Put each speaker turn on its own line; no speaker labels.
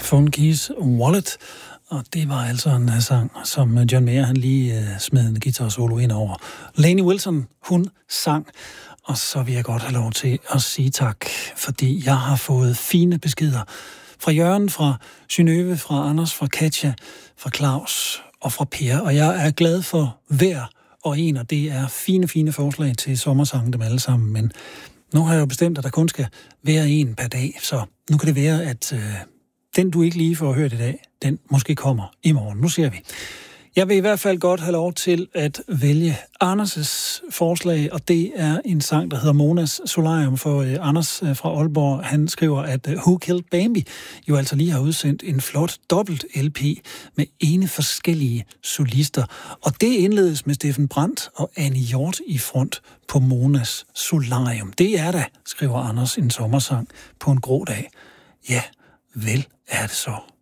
Phone Keys Wallet, og det var altså en sang, som John Mayer han lige smed en guitar solo ind over. Lainey Wilson, hun sang, og så vil jeg godt have lov til at sige tak, fordi jeg har fået fine beskeder fra Jørgen, fra Synøve, fra Anders, fra Katja, fra Claus og fra Per, og jeg er glad for hver og en, og det er fine forslag til sommersangen dem alle sammen, men nu har jeg jo bestemt, at der kun skal være en per dag, så nu kan det være, at den, du ikke lige får hørt i dag, den måske kommer i morgen. Nu ser vi. Jeg vil i hvert fald godt have lov til at vælge Anders' forslag, og det er en sang, der hedder Monas Solarium, for Anders fra Aalborg, han skriver, at Who Killed Bambi jo altså lige har udsendt en flot dobbelt LP med ene forskellige solister. Og det indledes med Steffen Brandt og Annie Hjort i front på Monas Solarium. Det er da, skriver Anders, en sommersang på en grå dag. Ja, vel er det så.